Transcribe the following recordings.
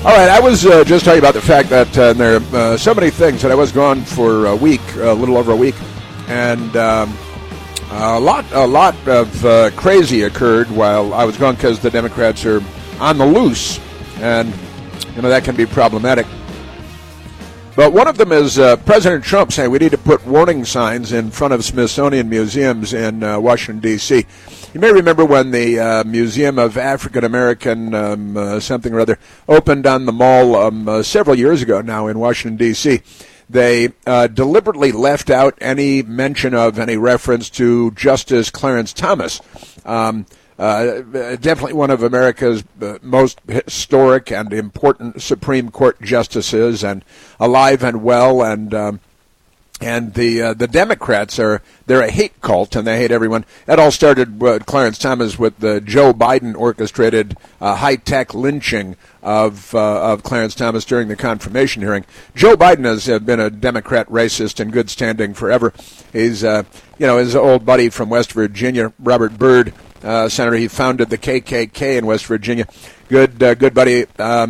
All right, I was just talking about the fact that there are so many things that I was gone for a week, a little over a week, and a lot of crazy occurred while I was gone because the Democrats are on the loose, and that can be problematic. But one of them is President Trump saying we need to put warning signs in front of Smithsonian museums in Washington, D.C. You may remember when the Museum of African American something or other opened on the mall several years ago now in Washington, D.C. They deliberately left out any mention of any reference to Justice Clarence Thomas. Definitely one of America's most historic and important Supreme Court justices, and alive and well, and the Democrats they're a hate cult, and they hate everyone. That all started with Clarence Thomas with the Joe Biden orchestrated high-tech lynching of Clarence Thomas during the confirmation hearing. Joe Biden has been a Democrat racist in good standing forever. He's his old buddy from West Virginia, Robert Byrd. Senator, he founded the KKK in West Virginia. Good buddy.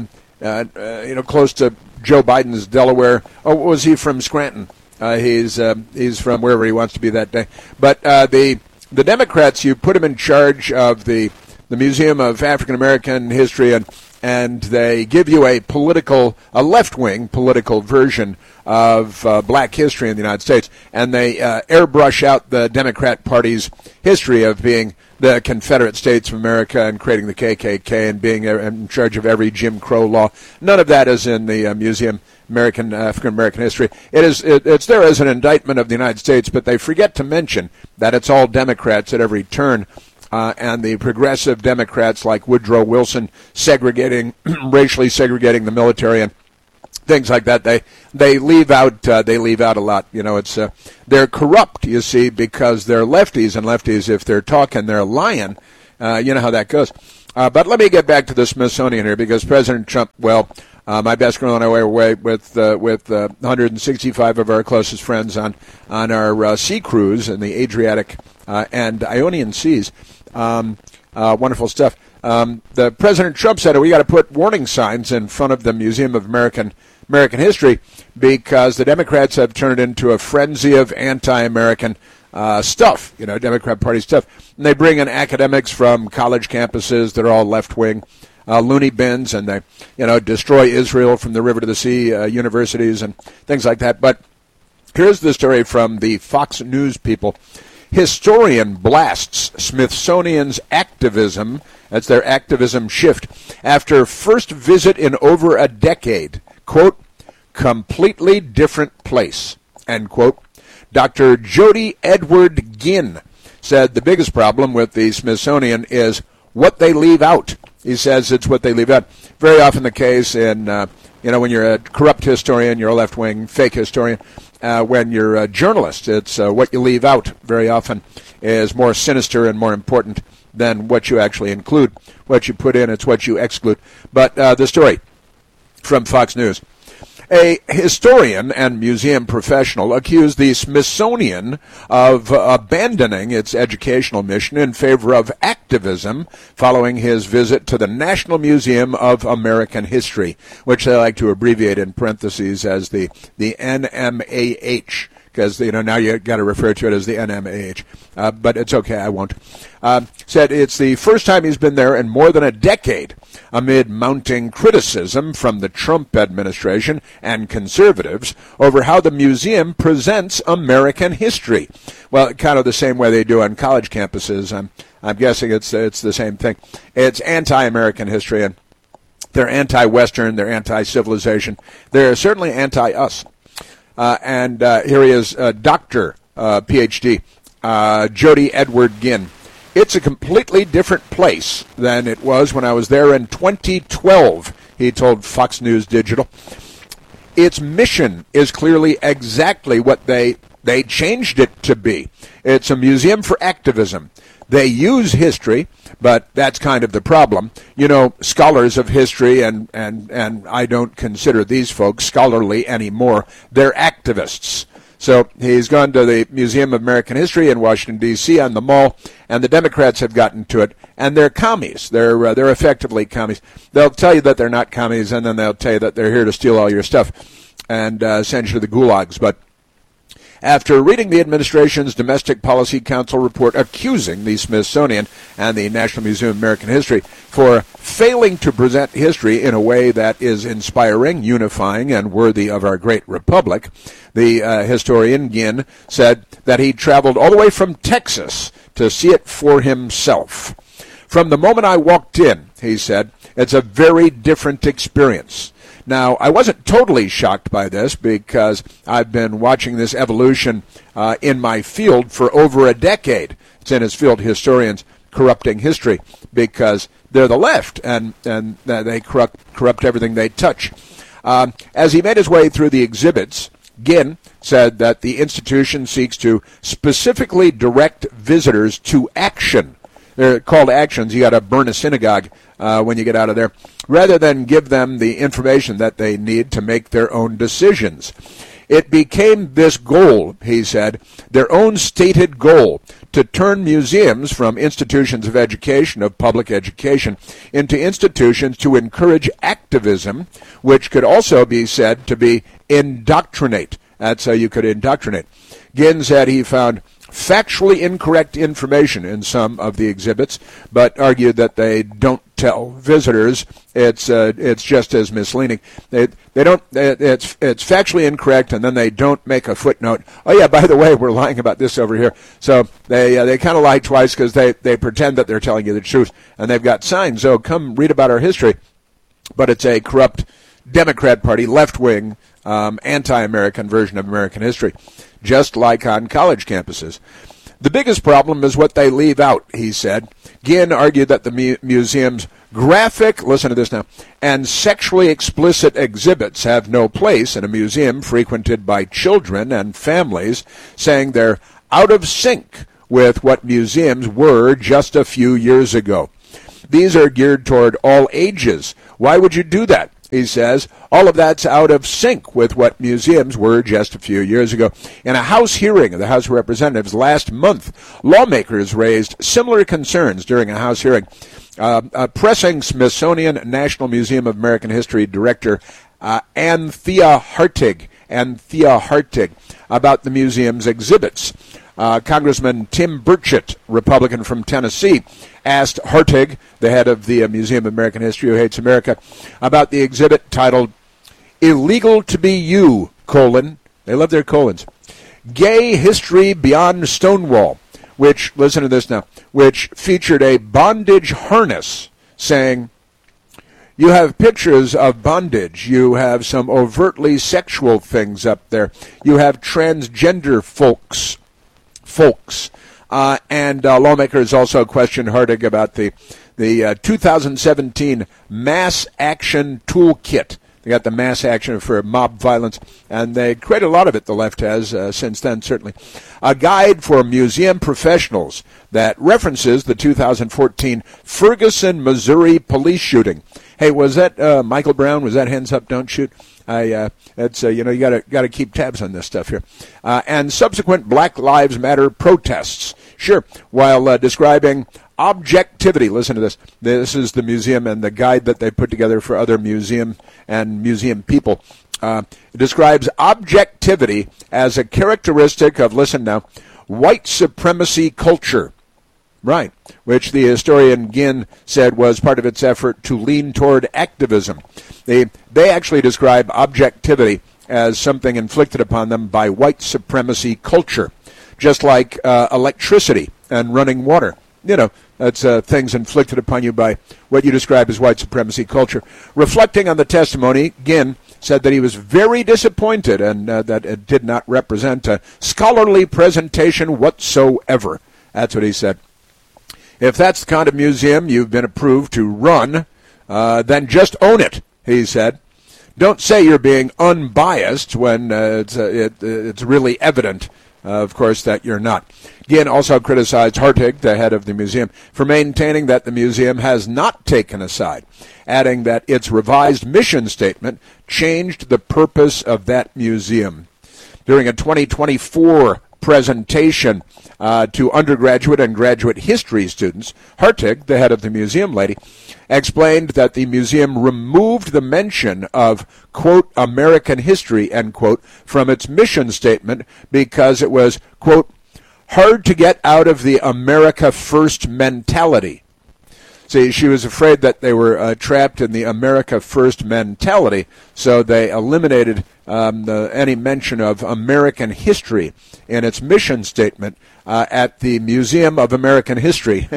Close to Joe Biden's Delaware. Oh, was he from Scranton? He's from wherever he wants to be that day. But the Democrats, you put him in charge of the Museum of African American History, and they give you a left-wing political version of black history in the United States, and they airbrush out the Democrat Party's history of being the Confederate States of America and creating the KKK and being in charge of every Jim Crow law. None of that is in the Museum African American History. It's there as an indictment of the United States, but they forget to mention that it's all Democrats at every turn. And the progressive Democrats like Woodrow Wilson racially segregating the military and things like that. They leave out a lot. It's they're corrupt, you see, because they're lefties, and lefties, if they're talking, they're lying. You know how that goes. But let me get back to the Smithsonian here, because President Trump, my best girl and I were away with 165 of our closest friends on our sea cruise in the Adriatic and Ionian Seas. Wonderful stuff. The President Trump said we got to put warning signs in front of the Museum of American History because the Democrats have turned it into a frenzy of anti-American stuff, Democrat Party stuff. And they bring in academics from college campuses that are all left-wing loony bins, and they, destroy Israel from the river to the sea, universities and things like that. But here's the story from the Fox News people. Historian blasts Smithsonian's activism, that's their activism shift, after first visit in over a decade. Quote, completely different place, end quote. Dr. Jody Edward Ginn said the biggest problem with the Smithsonian is what they leave out. He says it's what they leave out. Very often the case in, when you're a corrupt historian, you're a left-wing fake historian. When you're a journalist, it's what you leave out very often is more sinister and more important than what you actually include. What you put in, it's what you exclude. But the story from Fox News. A historian and museum professional accused the Smithsonian of abandoning its educational mission in favor of activism following his visit to the National Museum of American History, which they like to abbreviate in parentheses as the NMAH. Because, now you got to refer to it as the NMAH. But it's okay, I won't. Said it's the first time he's been there in more than a decade amid mounting criticism from the Trump administration and conservatives over how the museum presents American history. Well, kind of the same way they do on college campuses. I'm guessing it's the same thing. It's anti-American history, and they're anti-Western, they're anti-civilization. They're certainly anti-us. And here he is, Dr. Ph.D., Jody Edward Ginn. It's a completely different place than it was when I was there in 2012, he told Fox News Digital. Its mission is clearly exactly what they changed it to be. It's a museum for activism. They use history, but that's kind of the problem. Scholars of history, and I don't consider these folks scholarly anymore. They're activists. So he's gone to the Museum of American History in Washington, D.C. on the Mall, and the Democrats have gotten to it, and they're commies. They're effectively commies. They'll tell you that they're not commies, and then they'll tell you that they're here to steal all your stuff and send you to the gulags. But after reading the administration's Domestic Policy Council report accusing the Smithsonian and the National Museum of American History for failing to present history in a way that is inspiring, unifying, and worthy of our great republic, the historian Ginn said that he traveled all the way from Texas to see it for himself. From the moment I walked in, he said, it's a very different experience. Now, I wasn't totally shocked by this because I've been watching this evolution in my field for over a decade. It's in his field, historians corrupting history, because they're the left, and they corrupt everything they touch. As he made his way through the exhibits, Ginn said that the institution seeks to specifically direct visitors to action. They're called actions. You got to burn a synagogue when you get out of there, rather than give them the information that they need to make their own decisions. It became this goal, he said, their own stated goal, to turn museums from institutions of education, of public education, into institutions to encourage activism, which could also be said to be indoctrinate. That's how you could indoctrinate. Ginn said he found factually incorrect information in some of the exhibits, but argued that they don't tell visitors. It's just as misleading. They don't. It's factually incorrect, and then they don't make a footnote. Oh yeah, by the way, we're lying about this over here. So they kind of lie twice because they pretend that they're telling you the truth, and they've got signs. So come read about our history, but it's a corrupt Democrat Party, left-wing, anti-American version of American history, just like on college campuses. The biggest problem is what they leave out, he said. Ginn argued that the museum's graphic, listen to this now, and sexually explicit exhibits have no place in a museum frequented by children and families, saying they're out of sync with what museums were just a few years ago. These are geared toward all ages. Why would you do that? He says, all of that's out of sync with what museums were just a few years ago. In a House hearing of the House of Representatives last month, lawmakers raised similar concerns during a House hearing, pressing Smithsonian National Museum of American History Director Anthea Hartig about the museum's exhibits. Congressman Tim Burchett, Republican from Tennessee, asked Hartig, the head of the Museum of American History Who Hates America, about the exhibit titled Illegal to Be You, : they love their colons, Gay History Beyond Stonewall, which, listen to this now, which featured a bondage harness, saying, you have pictures of bondage. You have some overtly sexual things up there. You have transgender folks. And lawmakers also questioned Hartig about the 2017 Mass Action Toolkit. They got the mass action for mob violence, and they created a lot of it, the left has, since then, certainly. A guide for museum professionals that references the 2014 Ferguson, Missouri police shooting. Hey, was that Michael Brown? Was that Hands Up, Don't Shoot? That's you gotta keep tabs on this stuff here. And subsequent Black Lives Matter protests. Sure, while describing objectivity. Listen to this. This is the museum and the guide that they put together for other museum and museum people. It describes objectivity as a characteristic of, listen now, white supremacy culture. Right, which the historian Ginn said was part of its effort to lean toward activism. They actually describe objectivity as something inflicted upon them by white supremacy culture, just like electricity and running water. That's things inflicted upon you by what you describe as white supremacy culture. Reflecting on the testimony, Ginn said that he was very disappointed and that it did not represent a scholarly presentation whatsoever. That's what he said. If that's the kind of museum you've been approved to run, then just own it, he said. Don't say you're being unbiased when it's really evident, of course, that you're not. Ginn also criticized Hartig, the head of the museum, for maintaining that the museum has not taken a side, adding that its revised mission statement changed the purpose of that museum. during a 2024 presentation to undergraduate and graduate history students. Hartig, the head of the museum lady, explained that the museum removed the mention of, quote, American history, end quote, from its mission statement because it was, quote, hard to get out of the America First mentality. See, she was afraid that they were trapped in the America First mentality, so they eliminated any mention of American history in its mission statement at the Museum of American History.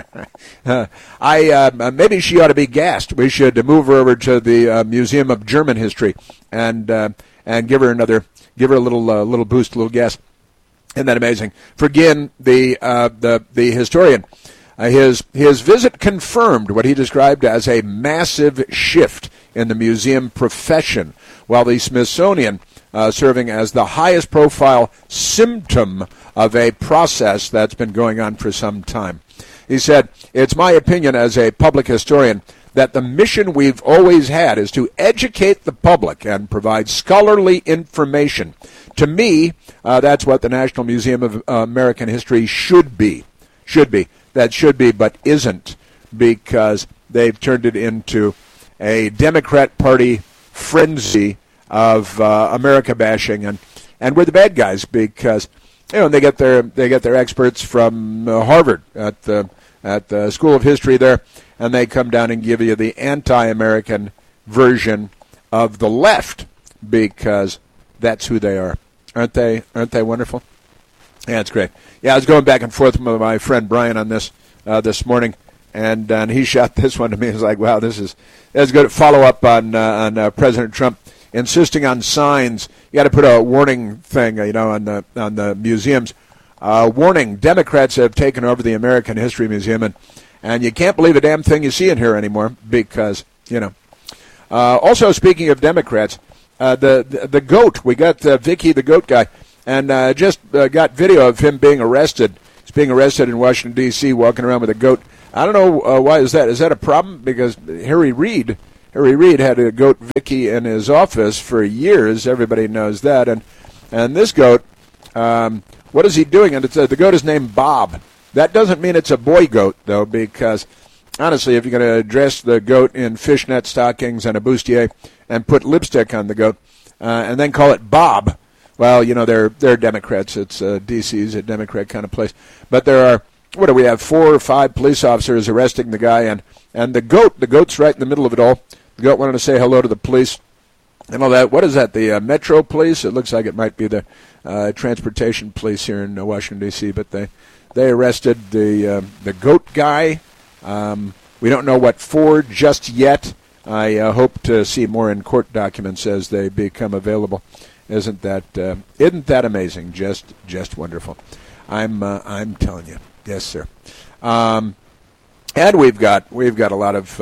Maybe she ought to be gassed. We should move her over to the Museum of German History and give her a little boost, a little gas. Isn't that amazing? For Ginn, the historian, his visit confirmed what he described as a massive shift in the museum profession, while the Smithsonian serving as the highest profile symptom of a process that's been going on for some time. He said, it's my opinion as a public historian that the mission we've always had is to educate the public and provide scholarly information. To me, that's what the National Museum of American History should be. That should be, but isn't, because they've turned it into a Democrat Party frenzy of America bashing, and we're the bad guys because they get their experts from Harvard at the School of History there, and they come down and give you the anti-American version of the left because that's who they are. Aren't they wonderful? Yeah, it's great. Yeah, I was going back and forth with my friend Brian on this morning, and he shot this one to me. He was like, wow, that's good. Follow up on President Trump insisting on signs. You got to put a warning thing, on the museums. Warning: Democrats have taken over the American History Museum, and you can't believe a damn thing you see in here anymore because Also, speaking of Democrats, the goat. We got Vicky, the goat guy. And just got video of him being arrested. He's being arrested in Washington, D.C., walking around with a goat. I don't know why is that. Is that a problem? Because Harry Reid had a goat Vicky in his office for years. Everybody knows that. And this goat, what is he doing? And the goat is named Bob. That doesn't mean it's a boy goat, though, because honestly, if you're going to dress the goat in fishnet stockings and a bustier and put lipstick on the goat and then call it Bob, well, they're Democrats. It's D.C.'s a Democrat kind of place. But there are, what do we have, 4 or 5 police officers arresting the guy, and the goat's right in the middle of it all. The goat wanted to say hello to the police and all that. What is that, the Metro Police? It looks like it might be the Transportation Police here in Washington, D.C., but they arrested the goat guy. We don't know what for just yet. I hope to see more in court documents as they become available. Isn't that amazing? Just wonderful. I'm telling you, yes, sir. And we've got a lot of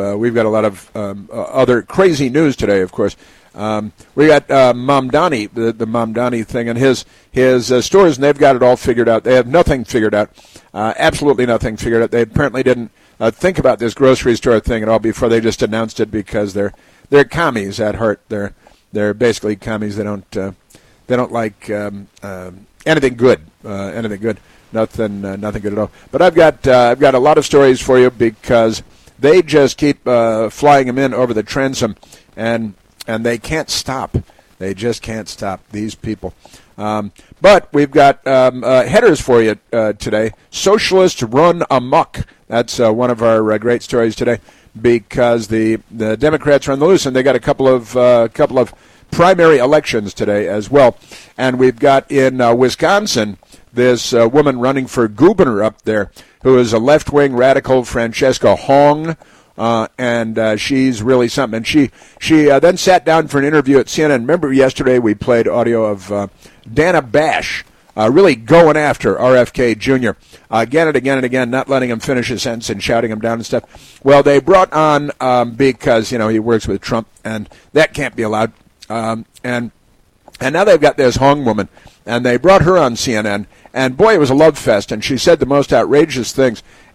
other crazy news today. Of course, we got Mamdani, the Mamdani thing, and his stores, and they've got it all figured out. They have nothing figured out, absolutely nothing figured out. They apparently didn't think about this grocery store thing at all before they just announced it because they're commies at heart. They're basically commies. They don't like anything good. Nothing good at all. But I've got a lot of stories for you because they just keep flying them in over the transom, and they can't stop. They just can't stop, these people. But we've got headers for you today. Socialists run amok. That's one of our great stories today because the Democrats are on the loose, and they got a couple of primary elections today as well. And we've got in Wisconsin this woman running for governor up there who is a left-wing radical, Francesca Hong, and she's really something. And she then sat down for an interview at CNN. Remember yesterday we played audio of Dana Bash really going after RFK Jr. Again and again and again, not letting him finish his sentence and shouting him down and stuff. Well, they brought on, because, he works with Trump, and that can't be allowed. And now they've got this Hong woman, and they brought her on CNN, and boy, it was a love fest, and she said the most outrageous things.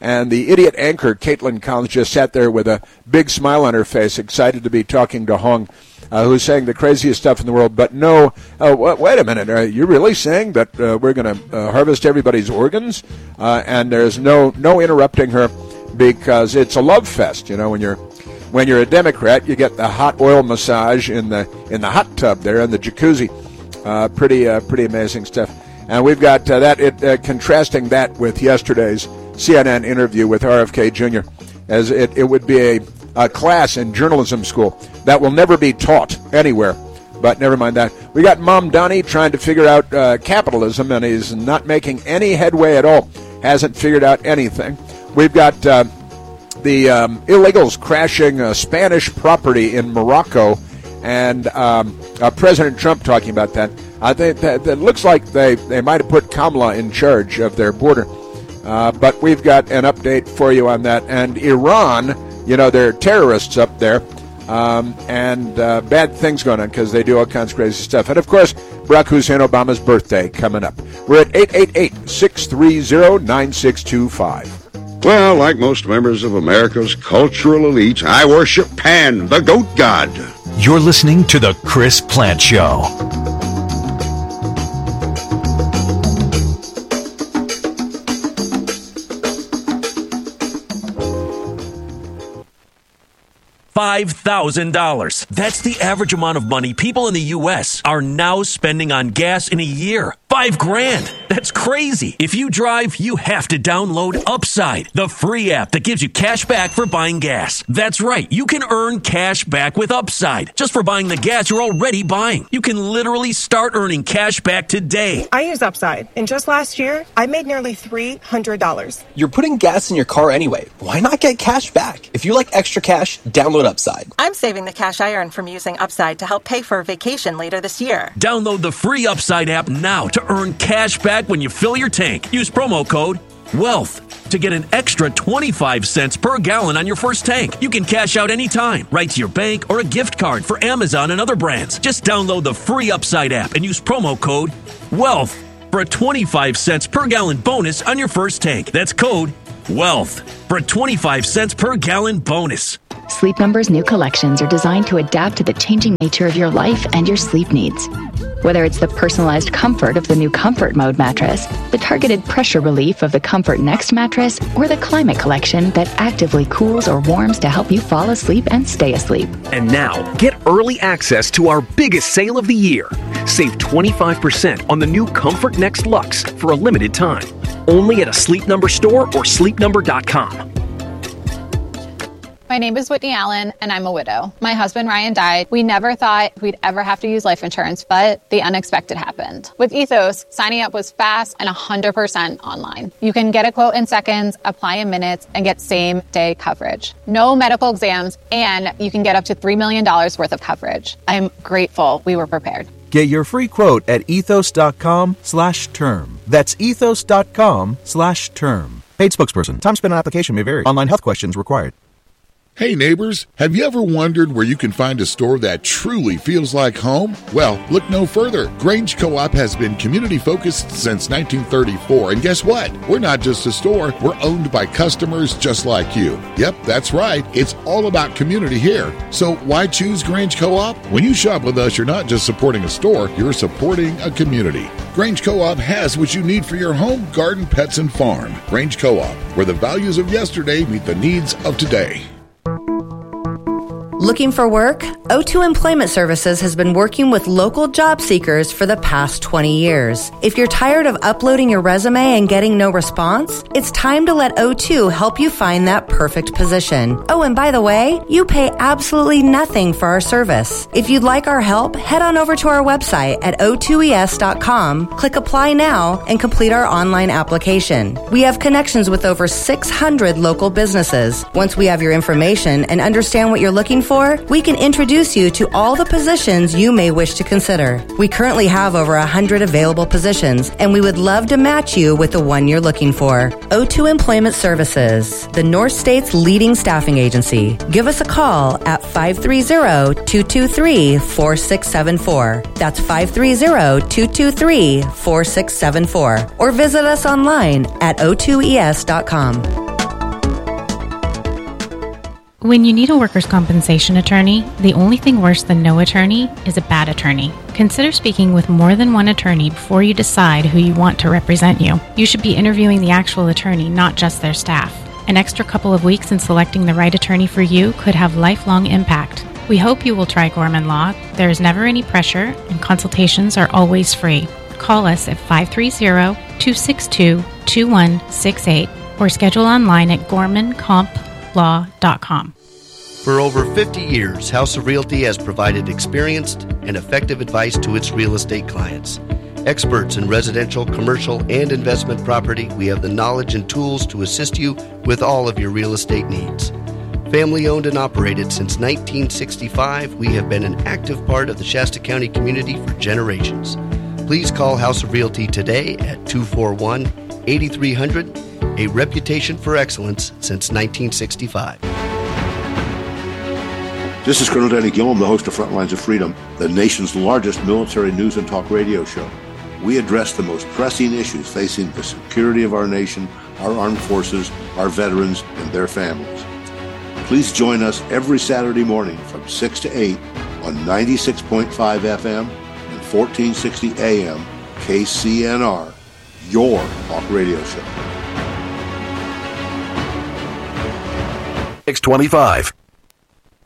And the idiot anchor, Caitlin Collins, just sat there with a big smile on her face, excited to be talking to Hong, who's saying the craziest stuff in the world. But no, wait a minute, are you really saying that we're going to harvest everybody's organs? And there's no interrupting her, because it's a love fest. You know, when you're a Democrat, you get the hot oil massage in the hot tub there in the jacuzzi. Pretty amazing stuff. And we've got contrasting that with yesterday's CNN interview with RFK Jr., as it would be a class in journalism school that will never be taught anywhere. But never mind that. We got Mom Donnie trying to figure out capitalism, and he's not making any headway at all. Hasn't figured out anything. We've got the illegals crashing Spanish property in Morocco, and President Trump talking about that. I think that looks like they might have put Kamala in charge of their border. But we've got an update for you on that. And Iran, you know, there are terrorists up there, and bad things going on because they do all kinds of crazy stuff. And, of course, Barack Hussein Obama's birthday coming up. We're at 888-630-9625. Well, like most members of America's cultural elite, I worship Pan, the goat god. You're listening to The Chris Plante Show. $5,000. That's the average amount of money people in the U.S. are now spending on gas in a year. $5,000. That's crazy. If you drive, you have to download Upside, the free app that gives you cash back for buying gas. That's right. You can earn cash back with Upside just for buying the gas you're already buying. You can literally start earning cash back today. I use Upside, and just last year, I made nearly $300. You're putting gas in your car anyway. Why not get cash back? If you like extra cash, download Upside. I'm saving the cash I earn from using Upside to help pay for a vacation later this year. Download the free Upside app now to earn cash back when you fill your tank. Use promo code WEALTH to get an extra 25 cents per gallon on your first tank. You can cash out anytime, right to your bank or a gift card for Amazon and other brands. Just download the free Upside app and use promo code WEALTH for a 25 cents per gallon bonus on your first tank. That's code WEALTH for a 25 cents per gallon bonus. Sleep Number's new collections are designed to adapt to the changing nature of your life and your sleep needs. Whether it's the personalized comfort of the new Comfort Mode mattress, the targeted pressure relief of the Comfort Next mattress, or the Climate Collection that actively cools or warms to help you fall asleep and stay asleep. And now, get early access to our biggest sale of the year. Save 25% on the new Comfort Next Luxe for a limited time. Only at a Sleep Number store or sleepnumber.com. My name is Whitney Allen, and I'm a widow. My husband, Ryan, died. We never thought we'd ever have to use life insurance, but the unexpected happened. With Ethos, signing up was fast and 100% online. You can get a quote in seconds, apply in minutes, and get same-day coverage. No medical exams, and you can get up to $3 million worth of coverage. I'm grateful we were prepared. Get your free quote at ethos.com/term. That's ethos.com/term. Paid spokesperson. Time spent on application may vary. Online health questions required. Hey neighbors, have you ever wondered where you can find a store that truly feels like home? Well, look no further. Grange Co-op has been community focused since 1934, and guess what? We're not just a store, we're owned by customers just like you. Yep, that's right. It's all about community here. So why choose Grange Co-op? When you shop with us, you're not just supporting a store, you're supporting a community. Grange Co-op has what you need for your home, garden, pets, and farm. Grange Co-op, where the values of yesterday meet the needs of today. Looking for work? O2 Employment Services has been working with local job seekers for the past 20 years. If you're tired of uploading your resume and getting no response, it's time to let O2 help you find that perfect position. Oh, and by the way, you pay absolutely nothing for our service. If you'd like our help, head on over to our website at o2es.com, click Apply Now, and complete our online application. We have connections with over 600 local businesses. Once we have your information and understand what you're looking for, we can introduce you to all the positions you may wish to consider. We currently have over 100 available positions, and we would love to match you with the one you're looking for. O2 Employment Services, the North State's leading staffing agency. Give us a call at 530-223-4674. That's 530-223-4674. Or visit us online at o2es.com. When you need a workers' compensation attorney, the only thing worse than no attorney is a bad attorney. Consider speaking with more than one attorney before you decide who you want to represent you. You should be interviewing the actual attorney, not just their staff. An extra couple of weeks in selecting the right attorney for you could have lifelong impact. We hope you will try Gorman Law. There is never any pressure, and consultations are always free. Call us at 530-262-2168 or schedule online at gormancomplaw.com. For over 50 years, House of Realty has provided experienced and effective advice to its real estate clients. Experts in residential, commercial, and investment property, we have the knowledge and tools to assist you with all of your real estate needs. Family owned and operated since 1965, we have been an active part of the Shasta County community for generations. Please call House of Realty today at 241-8300, a reputation for excellence since 1965. This is Colonel Danny Gillum, the host of Frontlines of Freedom, the nation's largest military news and talk radio show. We address the most pressing issues facing the security of our nation, our armed forces, our veterans, and their families. Please join us every Saturday morning from 6 to 8 on 96.5 FM and 1460 AM KCNR, your talk radio show. 625.